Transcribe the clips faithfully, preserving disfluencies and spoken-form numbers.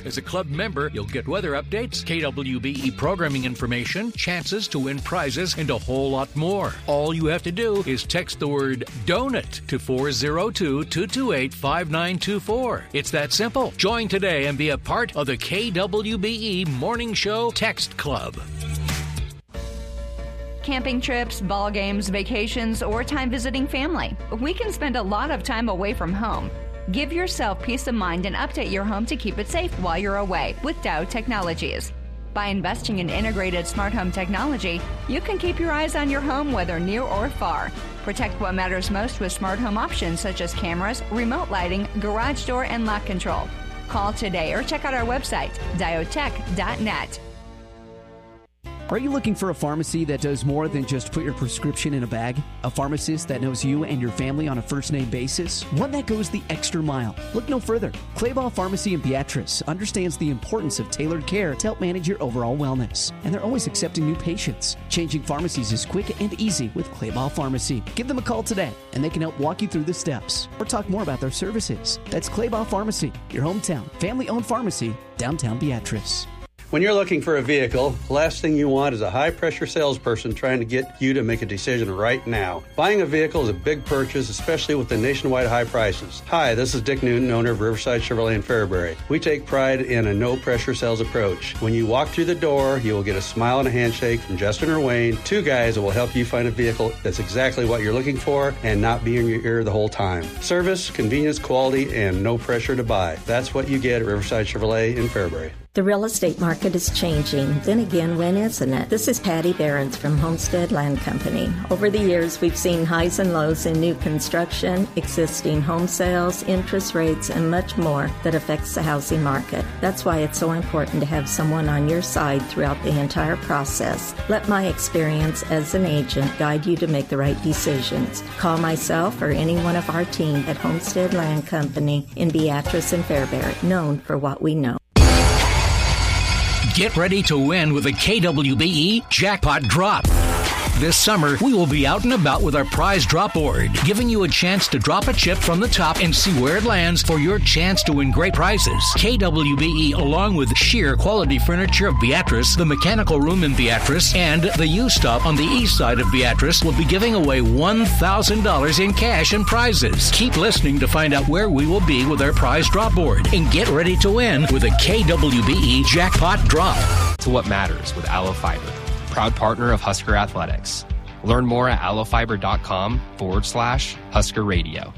As a club member, you'll get weather updates, K W B E programming information, chances to win prizes, and a whole lot more. All you have to do is text the word DONUT to four oh two, two two eight, five nine two four. It's that simple. Join today and be a part of the K W B E Morning Show Text Club. Camping trips, ball games, vacations, or time visiting family. We can spend a lot of time away from home. Give yourself peace of mind and update your home to keep it safe while you're away with Dow Technologies. By investing in integrated smart home technology, you can keep your eyes on your home whether near or far. Protect what matters most with smart home options such as cameras, remote lighting, garage door, and lock control. Call today or check out our website, diotech dot net. Are you looking for a pharmacy that does more than just put your prescription in a bag? A pharmacist that knows you and your family on a first-name basis? One that goes the extra mile? Look no further. Clayball Pharmacy in Beatrice understands the importance of tailored care to help manage your overall wellness. And they're always accepting new patients. Changing pharmacies is quick and easy with Clayball Pharmacy. Give them a call today, and they can help walk you through the steps or talk more about their services. That's Clayball Pharmacy, your hometown, family-owned pharmacy, downtown Beatrice. When you're looking for a vehicle, the last thing you want is a high-pressure salesperson trying to get you to make a decision right now. Buying a vehicle is a big purchase, especially with the nationwide high prices. Hi, this is Dick Newton, owner of Riverside Chevrolet in Fairbury. We take pride in a no-pressure sales approach. When you walk through the door, you will get a smile and a handshake from Justin or Wayne, two guys that will help you find a vehicle that's exactly what you're looking for and not be in your ear the whole time. Service, convenience, quality, and no pressure to buy. That's what you get at Riverside Chevrolet in Fairbury. The real estate market is changing. Then again, when isn't it? This is Patty Behrens from Homestead Land Company. Over the years, we've seen highs and lows in new construction, existing home sales, interest rates, and much more that affects the housing market. That's why it's so important to have someone on your side throughout the entire process. Let my experience as an agent guide you to make the right decisions. Call myself or any one of our team at Homestead Land Company in Beatrice and Fairbury, known for what we know. Get ready to win with a K W B E Jackpot Drop. This summer, we will be out and about with our prize drop board, giving you a chance to drop a chip from the top and see where it lands for your chance to win great prizes. K W B E, along with Sheer Quality Furniture of Beatrice, the Mechanical Room in Beatrice, and the U-Stop on the east side of Beatrice, will be giving away one thousand dollars in cash and prizes. Keep listening to find out where we will be with our prize drop board, and get ready to win with a K W B E Jackpot Drop. To what matters with Aloe Fiber, proud partner of Husker Athletics. Learn more at aloefiber.com forward slash Husker Radio.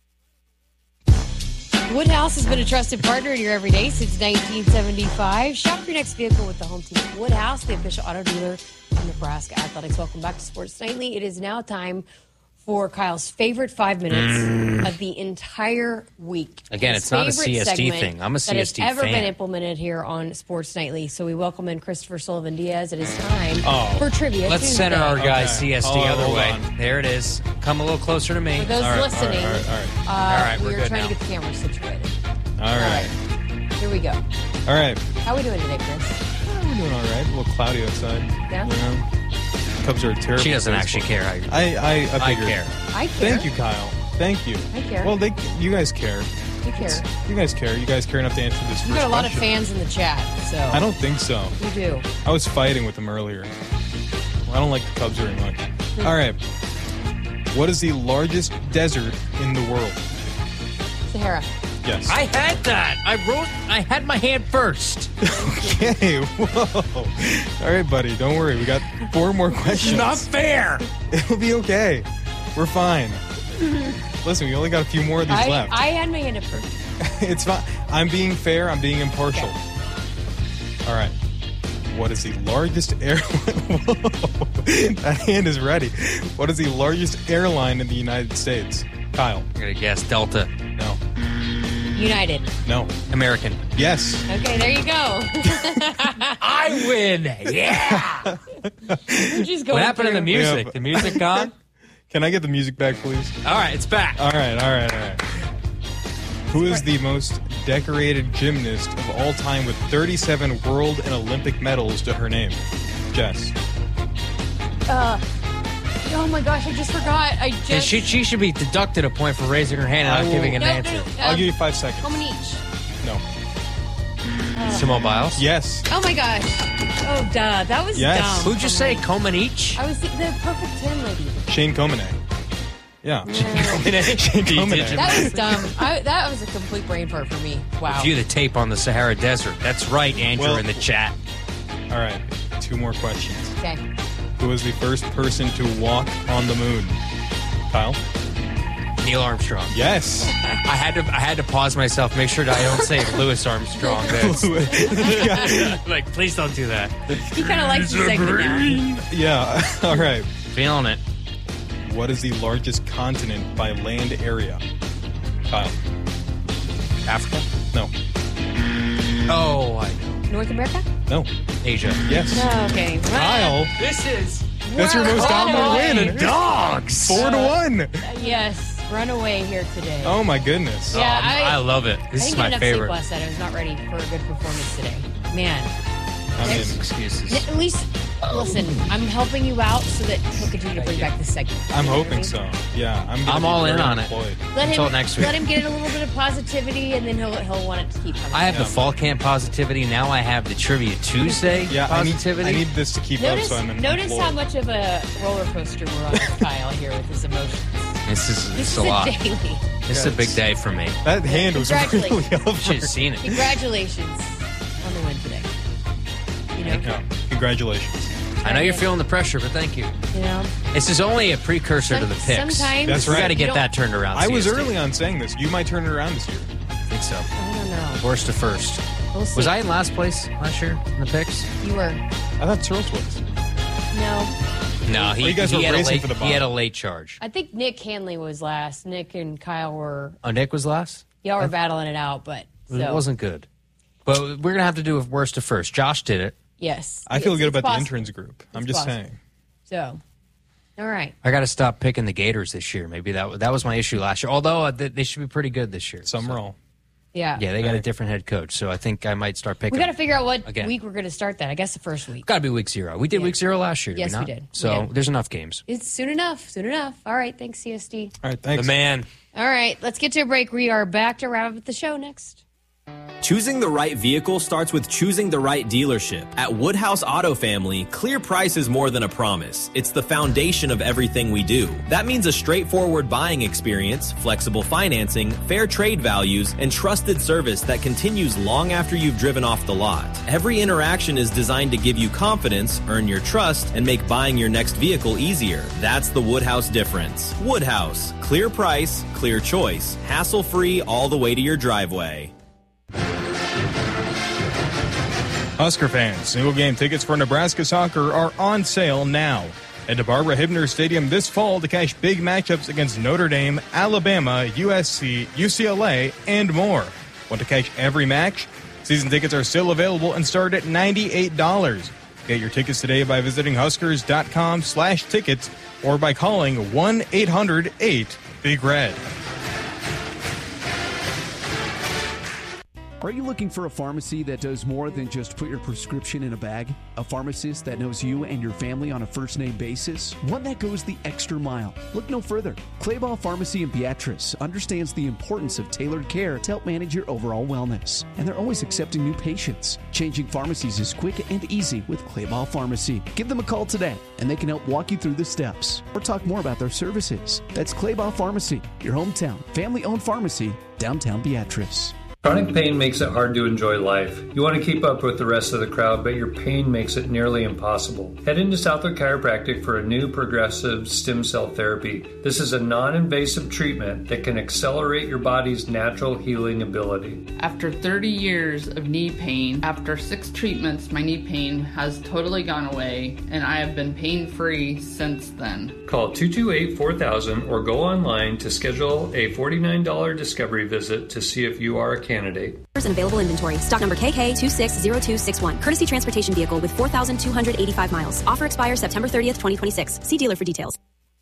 Woodhouse has been a trusted partner in your everyday since nineteen seventy-five. Shop your next vehicle with the home team at Woodhouse, the official auto dealer of Nebraska Athletics. Welcome back to Sports Nightly. It is now time for Kyle's favorite five minutes mm. of the entire week. Again, His it's not a C S D thing. I'm a C S D fan. That has ever fan. been implemented here on Sports Nightly. So we welcome in Christopher Sullivan Diaz. It is time oh. for Trivia Let's Tuesday. center our guy okay. C S D oh, other way. On. There it is. Come a little closer to me. For those all right, listening, all right, all right, all right. Uh, all right, we we're are good trying now. to get the camera situated. All right. All right. Here we go. All right. How are we doing today, Chris? Oh, we're doing all right. A little cloudy outside. Yeah? You know? Cubs are terrible. She doesn't actually baseball. care how you I, I, I, I figured. care. I care. Thank you, Kyle. Thank you. I care. Well, they, you guys care. You care. You guys care. You guys care enough to answer this You've first got a lot question. of fans in the chat, so. I don't think so. You do. I was fighting with them earlier. Well, I don't like the Cubs very much. All right. What is the largest desert in the world? Sahara. Yes. I had that. I wrote. I had my hand first. Okay. Whoa. All right, buddy. Don't worry. We got four more questions. It's not fair. It'll be okay. We're fine. Listen, we only got a few more of these I, left. I had my hand up first. It's fine. I'm being fair. I'm being impartial. Okay. All right. What is the largest air? Whoa. That hand is ready. What is the largest airline in the United States? Kyle. I'm gonna guess Delta. No. United. No. American. Yes. Okay, there you go. I win. Yeah. We're just going What happened to through. the music? Yeah. The music gone? Can I get the music back, please? All right, it's back. All right, all right, all right. Who is the most decorated gymnast of all time with thirty-seven world and Olympic medals to her name? Jess. Uh, oh my gosh, I just forgot. I just. Yeah, she, she should be deducted a point for raising her hand and I not will- giving an No, answer. no, I'll um, give you five seconds. How many each? No. Simone Biles? Yes. Oh, my gosh. Oh, duh. That was Yes. dumb. Who'd you say? Comaneci? I was the, the perfect ten lady. Shane Comanet. Yeah. Yeah. Shane Comanet. That was dumb. I, that was a complete brain fart for me. Wow. View the tape on the Sahara Desert. That's right, Andrew, Well- in the chat. All right. Two more questions. Okay. Who was the first person to walk on the moon? Kyle? Neil Armstrong. Yes. I had to I had to pause myself, make sure that I don't say Louis Armstrong. That's, like, please don't do that. He kind of likes the segment now. Yeah. All right. Feeling it. What is the largest continent by land area? Kyle? Africa? No. Oh, I know. North America? No. Asia. Yes. No, okay. Kyle? This is... That's your most dominant win. Dogs. Four to one. Uh, yes. Runaway here today. Oh, my goodness. Yeah, Um, I, I love it. This I is didn't my get enough favorite. sleep last night. I was not ready for a good performance today. Man. I mean, Excuses. At least, listen, I'm helping you out so that he'll continue to bring back the segment. I'm You know what I hoping mean? so. Yeah. I'm, gonna I'm be all in very on it. employed. Let Until him, next week. Let him get a little bit of positivity, and then he'll he'll want it to keep coming. I have Yeah. the fall camp positivity. Now I have the Trivia Tuesday Yeah, I need, positivity. I need this to keep Notice, up so I'm notice employed. how much of a roller coaster we're on with Kyle here with his emotions. This is This it's is a lot. daily. This is a big day for me. That hand was really Congratulations. over. Should have seen it. Congratulations on the win today. You know, Yeah. Congratulations. I know you're feeling the pressure, but thank you. you know. This is only a precursor to Some- the picks. Sometimes That's We right. got to you get don't- that turned around. I was C S T. early on saying this. You might turn it around this year. I think so. I don't know. Worst to first. We'll see. Was I in last place last year in the picks? You were. I thought Searles was. No. No, he, you guys he were had a racing late, for the he had a bottom. late charge. I think Nick Hanley was last. Nick and Kyle were, Oh, Nick was last? y'all were battling it out, but so. It wasn't good. But we're going to have to do with worst to first. Josh did it. Yes. I feel It's- good it's about possible. the interns group. I'm It's just possible. saying. So, all right. I got to stop picking the Gators this year. Maybe that that was my issue last year. Although uh, they, they should be pretty good this year. Summerall. Yeah. Yeah, they got a different head coach, so I think I might start picking. We got to figure out what Again. week we're going to start that. I guess the first week. Got to be week zero. We did Yeah. week zero last year. Did Yes, we, we not? did. We So did. there's enough games. It's soon enough. Soon enough. All right. Thanks, C S D. All right, thanks. The man. All right. Let's get to a break. We are back to wrap up the show next. Choosing the right vehicle starts with choosing the right dealership. At Woodhouse Auto Family, clear price is more than a promise. It's the foundation of everything we do. That means a straightforward buying experience, flexible financing, fair trade values, and trusted service that continues long after you've driven off the lot. Every interaction is designed to give you confidence, earn your trust, and make buying your next vehicle easier. That's the Woodhouse difference. Woodhouse. Clear price, clear choice. Hassle-free all the way to your driveway. Husker fans, single game tickets for Nebraska soccer are on sale now. Head to Barbara Hibner Stadium this fall to catch big matchups against Notre Dame, Alabama, U S C, U C L A, and more. Want to catch every match? Season tickets are still available and start at ninety-eight dollars. Get your tickets today by visiting huskers.com slash tickets or by calling one eight hundred eight big red. Are you looking for a pharmacy that does more than just put your prescription in a bag? A pharmacist that knows you and your family on a first-name basis? One that goes the extra mile? Look no further. Clayball Pharmacy in Beatrice understands the importance of tailored care to help manage your overall wellness. And they're always accepting new patients. Changing pharmacies is quick and easy with Clayball Pharmacy. Give them a call today, and they can help walk you through the steps or talk more about their services. That's Clayball Pharmacy, your hometown, family-owned pharmacy, downtown Beatrice. Chronic pain makes it hard to enjoy life. You want to keep up with the rest of the crowd, but your pain makes it nearly impossible. Head into Southwood Chiropractic for a new progressive stem cell therapy. This is a non-invasive treatment that can accelerate your body's natural healing ability. After thirty years of knee pain, after six treatments, my knee pain has totally gone away, and I have been pain-free since then. Call two two eight, four thousand or go online to schedule a forty-nine dollars discovery visit to see if you are a candidate. And available inventory. Stock number K K two six zero two six one. Courtesy transportation vehicle with four thousand two hundred eighty-five miles. Offer expires September thirtieth, twenty twenty-six. See dealer for details.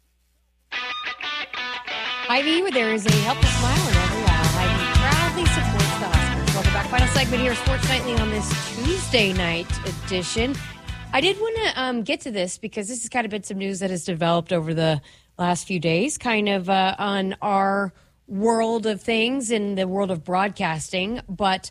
Hy-Vee, there is a helpful smile in every aisle. Hy-Vee proudly supports the Huskers. Welcome back. Final segment here, Sports Nightly on this Tuesday night edition. I did want to um, get to this because this has kind of been some news that has developed over the last few days, kind of uh, on our world of things in the world of broadcasting. But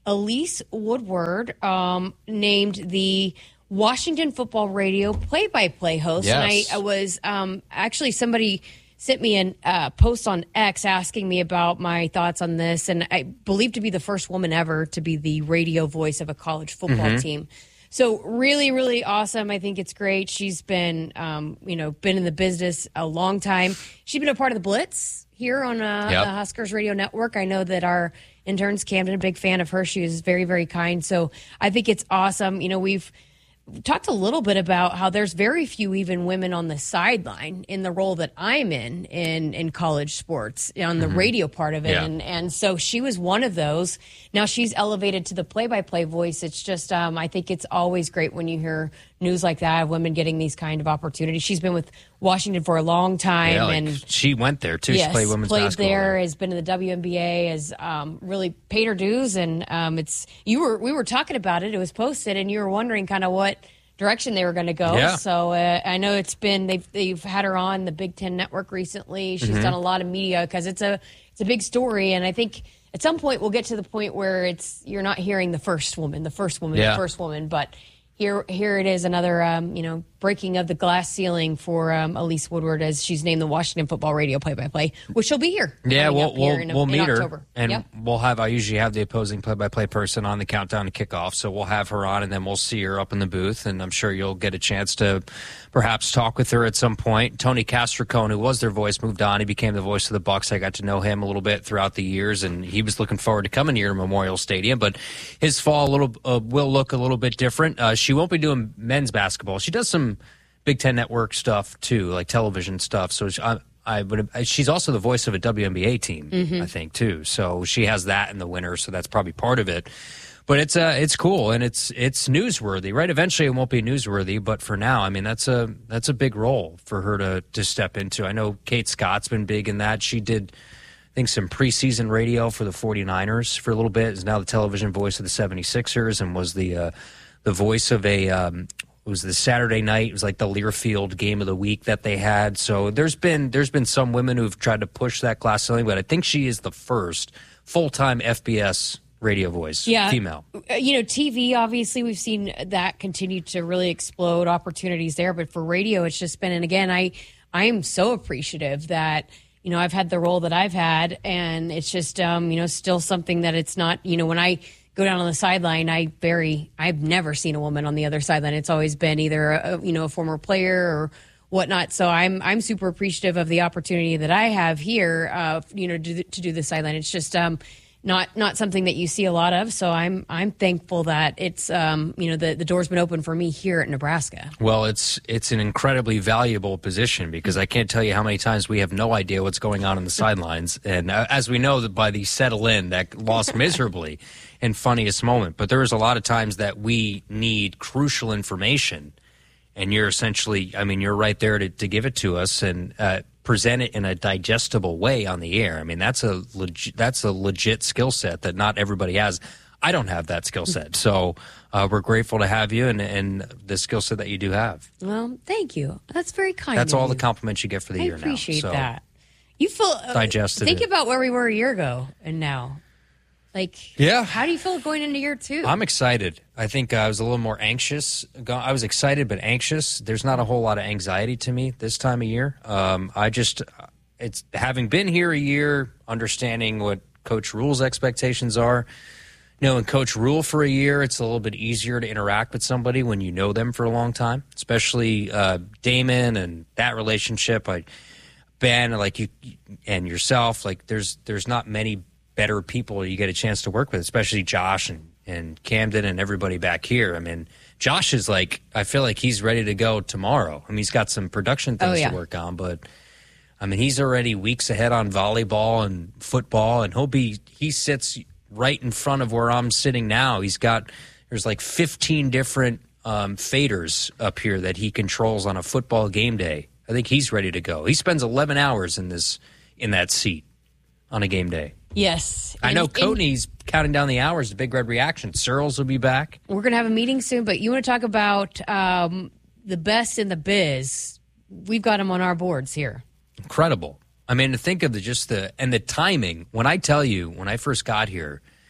Elise Woodward um, named the Washington Football Radio play-by-play host. Yes. And I, I was um, actually somebody sent me a uh, post on X asking me about my thoughts on this, and I believe to be the first woman ever to be the radio voice of a college football Mm-hmm. team. So really, really awesome. I think it's great. She's been, um, you know, been in the business a long time. She's been a part of the Blitz here on uh, Yep. the Huskers Radio Network. I know that our interns, Camden, a big fan of her. She was very, very kind. So I think it's awesome. You know, we've talked a little bit about how there's very few even women on the sideline in the role that I'm in in, in college sports on the Mhm. radio part of it. Yeah. And and so she was one of those. Now she's elevated to the play-by-play voice. It's just, um, I think it's always great when you hear news like that of women getting these kind of opportunities. She's been with Washington for a long time. Yeah, like, and she went there, too. Yes, she played women's played basketball. there, has been in the W N B A, has um, really paid her dues, and um, it's you were we were talking about it. It was posted, and you were wondering kind of what direction they were going to go. Yeah. So uh, I know it's been they've they've had her on the Big Ten Network recently. She's Mhm. done a lot of media because it's a it's a big story, and I think at some point we'll get to the point where it's you're not hearing the first woman, the first woman, Yeah. the first woman, but. Here, here it is, another um, you know breaking of the glass ceiling for um, Elise Woodward as she's named the Washington Football Radio play-by-play, which she'll be here. Yeah, coming we'll up here we'll, in, we'll in meet October. her, and Yep. we'll have. I usually have the opposing play-by-play person on the countdown to kickoff, so we'll have her on, and then we'll see her up in the booth, and I'm sure you'll get a chance to perhaps talk with her at some point. Tony Castricone, who was their voice, moved on. He became the voice of the Bucs. I got to know him a little bit throughout the years, and he was looking forward to coming here to Memorial Stadium. But his fall a little uh, will look a little bit different. Uh, she won't be doing men's basketball. She does some Big Ten Network stuff too, like television stuff. So she, I, I would. She's also the voice of a W N B A team, Mhm. I think, too. So she has that in the winter. So that's probably part of it. But it's uh, it's cool and it's it's newsworthy, right? Eventually, it won't be newsworthy, but for now, I mean, that's a that's a big role for her to to step into. I know Kate Scott's been big in that. She did, I think, some preseason radio for the forty-niners for a little bit. Is now the television voice of the seventy-sixers and was the uh, the voice of a. Um, It was the Saturday night. It was like the Learfield game of the week that they had. So there's been there's been some women who've tried to push that glass ceiling, but I think she is the first full time F B S radio voice, Yeah. female. Uh, You know, T V, obviously, we've seen that continue to really explode, opportunities there. But for radio, it's just been, and again, I I am so appreciative that, you know, I've had the role that I've had, and it's just, um, you know, still something that it's not, you know, when I go down on the sideline, I very, I've never seen a woman on the other sideline. It's always been either, a, you know, a former player or whatnot. So I'm I'm super appreciative of the opportunity that I have here, uh, you know, to, to do the sideline. It's just um, not not something that you see a lot of. So I'm I'm thankful that it's, um, you know, the, the door's been open for me here at Nebraska. Well, it's it's an incredibly valuable position because I can't tell you how many times we have no idea what's going on in the sidelines. And uh, as we know, that by the settle in, that lost miserably in funniest moment. But there is a lot of times that we need crucial information. And you're essentially, I mean, you're right there to, to give it to us and uh, present it in a digestible way on the air. I mean, that's a legit, that's a legit skill set that not everybody has. I don't have that skill set. So uh, we're grateful to have you and, and the skill set that you do have. Well, thank you. That's very kind. That's of all you. the compliments you get for the I year now. appreciate So that. You feel uh, digested Think it. about where we were a year ago and now. Like, Yeah. how do you feel going into year two? I'm excited. I think I was a little more anxious. I was excited but anxious. There's not a whole lot of anxiety to me this time of year. Um, I just, it's having been here a year, understanding what Coach Rule's expectations are. Knowing Coach Rule for a year, it's a little bit easier to interact with somebody when you know them for a long time, especially uh, Damon and that relationship. I, Ben, like you and yourself, like there's there's not many better people you get a chance to work with, especially Josh and, and Camden and everybody back here. I mean, Josh is like, I feel like he's ready to go tomorrow. I mean, he's got some production things Oh, yeah. to work on, but I mean, he's already weeks ahead on volleyball and football, and he'll be, he sits right in front of where I'm sitting now. He's got, there's like fifteen different um, faders up here that he controls on a football game day. I think he's ready to go. He spends eleven hours in this, in that seat on a game day. Yes. I know And- Courtney's counting down the hours to Big Red Reaction. Searles will be back. We're going to have a meeting soon, but you want to talk about um, the best in the biz. We've got them on our boards here. Incredible. I mean, to think of the just the and the timing. When I tell you, when I first got here,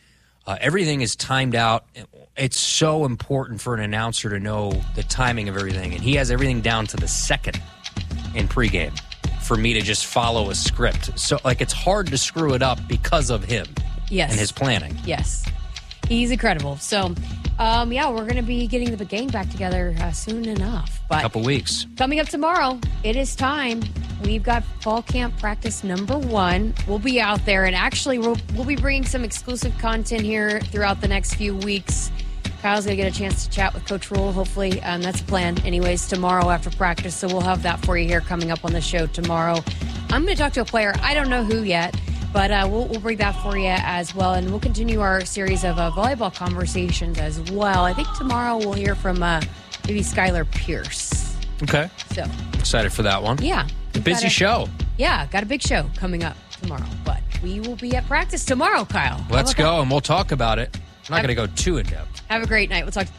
Uh, everything is timed out. It's so important for an announcer to know the timing of everything, and he has everything down to the second in pregame for me to just follow a script. So, like, it's hard to screw it up because of him Yes. and his planning. Yes. He's incredible. So, um, yeah, we're going to be getting the gang back together uh, soon enough. But A couple weeks. coming up tomorrow, it is time. We've got fall camp practice number one. We'll be out there, and actually we'll, we'll be bringing some exclusive content here throughout the next few weeks. Kyle's going to get a chance to chat with Coach Rule, hopefully. Um, that's the plan, anyways, tomorrow after practice. So we'll have that for you here coming up on the show tomorrow. I'm going to talk to a player. I don't know who yet, but uh, we'll, we'll bring that for you as well. And we'll continue our series of uh, volleyball conversations as well. I think tomorrow we'll hear from uh, maybe Skylar Pierce. Okay. So excited for that one. Yeah. A busy got a, show. Yeah, got a big show coming up tomorrow. But we will be at practice tomorrow, Kyle. How Let's about go, that? and we'll talk about it. I'm not going to go too in-depth. Have a great night. We'll talk.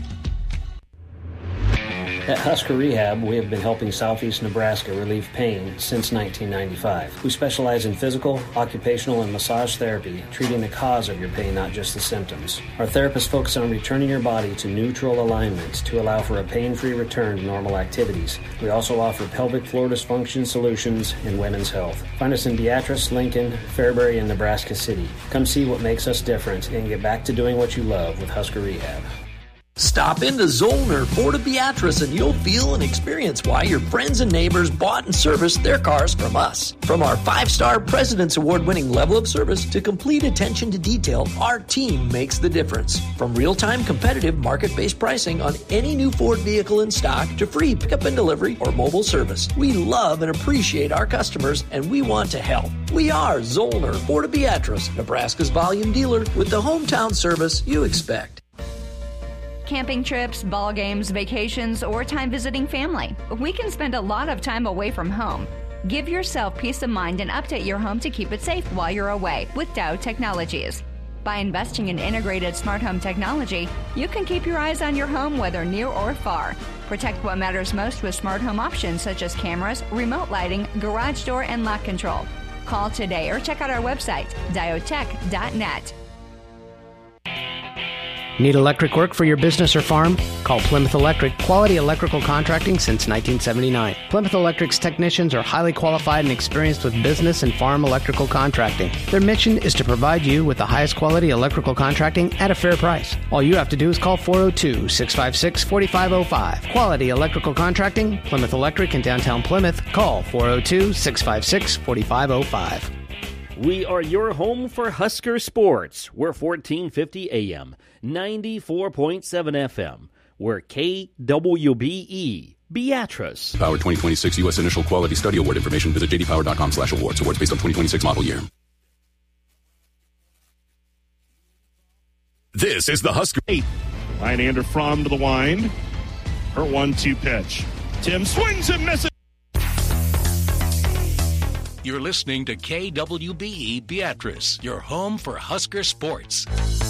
At Husker Rehab, we have been helping Southeast Nebraska relieve pain since nineteen ninety-five. We specialize in physical, occupational, and massage therapy, treating the cause of your pain, not just the symptoms. Our therapists focus on returning your body to neutral alignment to allow for a pain-free return to normal activities. We also offer pelvic floor dysfunction solutions in women's health. Find us in Beatrice, Lincoln, Fairbury, and Nebraska City. Come see what makes us different and get back to doing what you love with Husker Rehab. Stop into Zollner Ford of Beatrice and you'll feel and experience why your friends and neighbors bought and serviced their cars from us. From our five-star President's Award-winning level of service to complete attention to detail, our team makes the difference. From real-time competitive market-based pricing on any new Ford vehicle in stock to free pickup and delivery or mobile service, we love and appreciate our customers and we want to help. We are Zollner Ford of Beatrice, Nebraska's volume dealer with the hometown service you expect. Camping trips, ball games, vacations, or time visiting family. We can spend a lot of time away from home. Give yourself peace of mind and update your home to keep it safe while you're away with Dow Technologies. By investing in integrated smart home technology, you can keep your eyes on your home whether near or far. Protect what matters most with smart home options such as cameras, remote lighting, garage door, and lock control. Call today or check out our website, diotech dot net. Need electric work for your business or farm? Call Plymouth Electric, quality electrical contracting since nineteen seventy-nine. Plymouth Electric's technicians are highly qualified and experienced with business and farm electrical contracting. Their mission is to provide you with the highest quality electrical contracting at a fair price. All you have to do is call four oh two, six five six, four five oh five. Quality electrical contracting, Plymouth Electric in downtown Plymouth. Call four oh two, six five six, four five oh five. We are your home for Husker sports. We're fourteen fifty A M, ninety-four point seven F M. We're K W B E, Beatrice. Power twenty twenty-six U S Initial Quality Study Award information. Visit j d power dot com slash awards. Awards based on twenty twenty-six model year. This is the Husker. Eight. Einander Fromm to the wind. Her one two pitch. Tim swings and misses. You're listening to K W B E Beatrice, your home for Husker sports.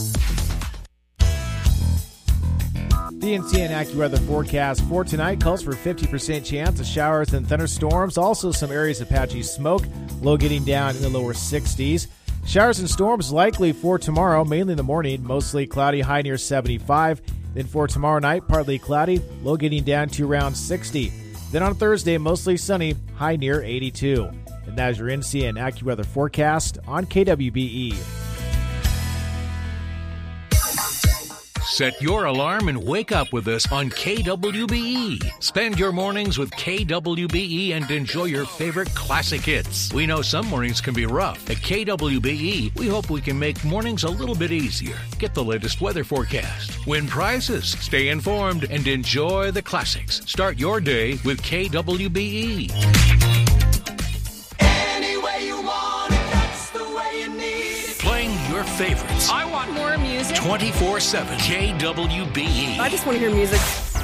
The N C N AccuWeather forecast for tonight calls for fifty percent chance of showers and thunderstorms. Also some areas of patchy smoke, low getting down in the lower sixties. Showers and storms likely for tomorrow, mainly in the morning, mostly cloudy, high near seventy-five. Then for tomorrow night, partly cloudy, low getting down to around sixty. Then on Thursday, mostly sunny, high near eighty-two. And that is your N C N AccuWeather forecast on K W B E. Set your alarm and wake up with us on K W B E. Spend your mornings with K W B E and enjoy your favorite classic hits. We know some mornings can be rough. At K W B E, we hope we can make mornings a little bit easier. Get the latest weather forecast, win prizes, stay informed, and enjoy the classics. Start your day with K W B E. Your favorites. I want more music. twenty-four seven K W B E. I just want to hear music.